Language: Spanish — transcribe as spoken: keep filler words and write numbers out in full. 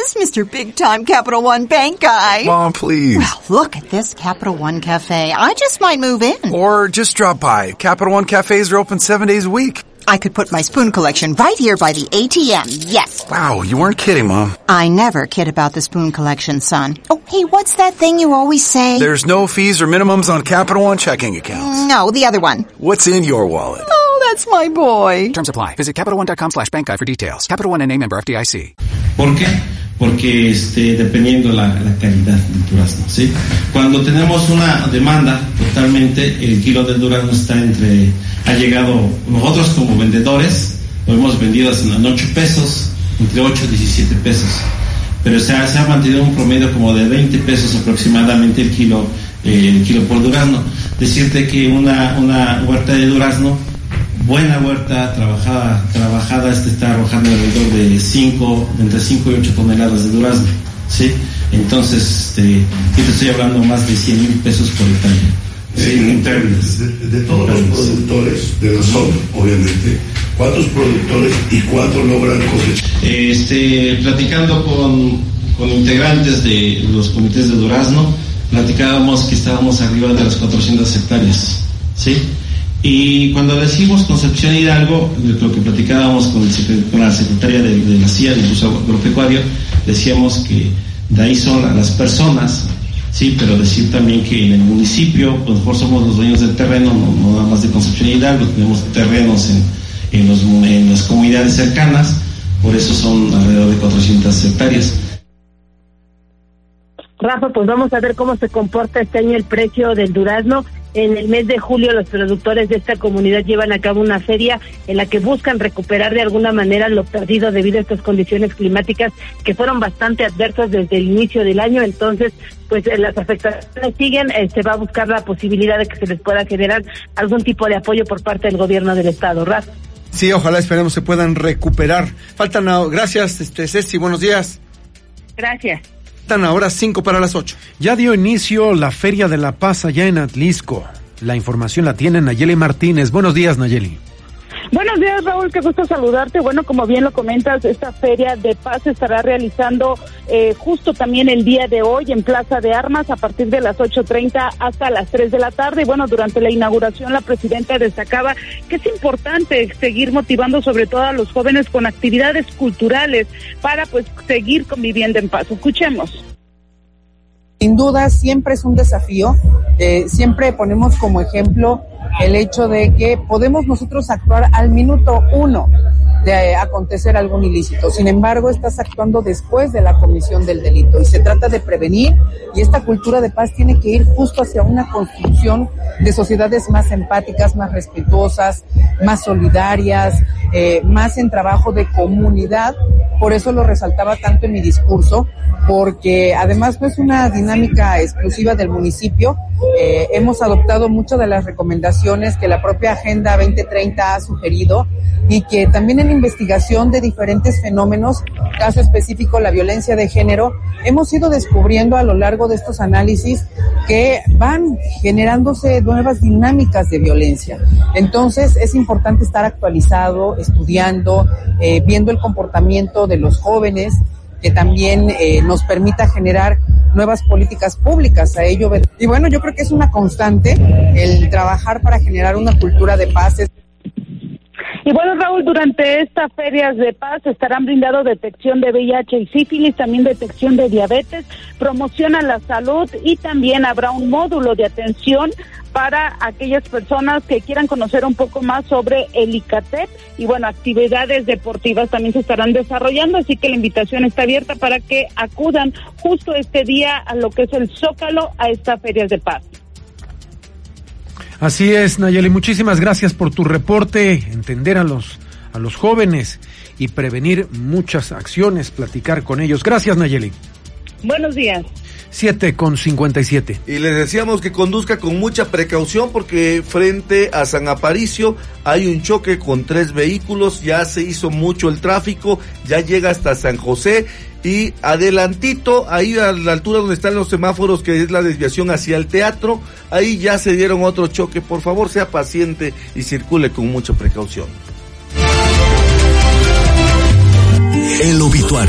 is Mister Big Time Capital One Bank guy. Mom, please. Well, look at this Capital One Cafe. I just might move in. Or just drop by. Capital One cafes are open seven days a week. I could put my spoon collection right here by the A T M, yes. Wow, you weren't kidding, Mom. I never kid about the spoon collection, son. Oh, hey, what's that thing you always say? There's no fees or minimums on Capital One checking accounts. No, the other one. What's in your wallet? Oh, that's my boy. Terms apply. Visit CapitalOne.com slash bank guide for details. Capital One N A member F D I C. ¿Por qué? Porque este, dependiendo la, la calidad del durazno, ¿sí? Cuando tenemos una demanda totalmente, el kilo del durazno está entre, ha llegado, nosotros como vendedores, lo hemos vendido en ocho pesos, entre ocho y diecisiete pesos, pero se ha, se ha mantenido un promedio como de veinte pesos aproximadamente el kilo, eh, el kilo por durazno. Decirte que una, una huerta de durazno, buena huerta, trabajada, trabajada, este está arrojando alrededor de cinco, entre cinco y ocho toneladas de durazno, ¿sí? Entonces, este, yo te estoy hablando más de cien mil pesos por hectárea. Sí, en términos de, de todos los productores de la zona, obviamente, ¿cuántos productores y cuántos logran cosechar? Este, platicando con, con integrantes de los comités de durazno, platicábamos que estábamos arriba de las cuatrocientas hectáreas, ¿sí? Y cuando decimos Concepción Hidalgo, lo que platicábamos con, el, con la secretaria de, de la C I A, del Instituto Agropecuario, decíamos que de ahí son las personas, sí, pero decir también que en el municipio, pues mejor somos los dueños del terreno, no, no nada más de Concepción Hidalgo, tenemos terrenos en, en, los, en las comunidades cercanas, por eso son alrededor de cuatrocientas hectáreas. Rafa, pues vamos a ver cómo se comporta este año el precio del durazno. En el mes de julio los productores de esta comunidad llevan a cabo una feria en la que buscan recuperar de alguna manera lo perdido debido a estas condiciones climáticas que fueron bastante adversas desde el inicio del año. Entonces, pues las afectaciones siguen, eh, se va a buscar la posibilidad de que se les pueda generar algún tipo de apoyo por parte del gobierno del estado. Rafa. Sí, ojalá, esperemos se puedan recuperar. Faltan, gracias, este Ceci, buenos días. Gracias. Faltan ahora cinco para las ocho. Ya dio inicio la Feria de la Paz allá en Atlisco. La información la tiene Nayeli Martínez. Buenos días, Nayeli. Buenos días, Raúl, qué gusto saludarte. Bueno, como bien lo comentas, esta Feria de Paz se estará realizando eh, justo también el día de hoy en Plaza de Armas a partir de las ocho treinta hasta las tres de la tarde. Y bueno, durante la inauguración la presidenta destacaba que es importante seguir motivando sobre todo a los jóvenes con actividades culturales para pues seguir conviviendo en paz. Escuchemos. Sin duda, siempre es un desafío, eh, siempre ponemos como ejemplo el hecho de que podemos nosotros actuar al minuto uno de acontecer algún ilícito. Sin embargo, estás actuando después de la comisión del delito y se trata de prevenir, y esta cultura de paz tiene que ir justo hacia una construcción de sociedades más empáticas, más respetuosas, más solidarias, eh, más en trabajo de comunidad. Por eso lo resaltaba tanto en mi discurso, porque además no es una dinámica exclusiva del municipio. Eh, hemos adoptado muchas de las recomendaciones que la propia Agenda veinte treinta ha sugerido, y que también en la investigación de diferentes fenómenos, caso específico la violencia de género, hemos ido descubriendo a lo largo de estos análisis que van generándose nuevas dinámicas de violencia. Entonces es importante estar actualizado, estudiando, eh, viendo el comportamiento de los jóvenes, que también eh, nos permita generar nuevas políticas públicas a ello. Y bueno, yo creo que es una constante el trabajar para generar una cultura de paz. Y bueno, Raúl, durante estas ferias de paz estarán brindando detección de V I H y sífilis, también detección de diabetes, promoción a la salud, y también habrá un módulo de atención para aquellas personas que quieran conocer un poco más sobre el ICATEP. Y bueno, actividades deportivas también se estarán desarrollando, así que la invitación está abierta para que acudan justo este día a lo que es el Zócalo, a estas ferias de paz. Así es, Nayeli, muchísimas gracias por tu reporte, entender a los a los jóvenes y prevenir muchas acciones, platicar con ellos. Gracias, Nayeli. Buenos días. siete con cincuenta y siete. Y les decíamos que conduzca con mucha precaución, porque frente a San Aparicio hay un choque con tres vehículos, ya se hizo mucho el tráfico, ya llega hasta San José, y adelantito, ahí a la altura donde están los semáforos, que es la desviación hacia el teatro, ahí ya se dieron otro choque. Por favor, sea paciente y circule con mucha precaución. El obituario.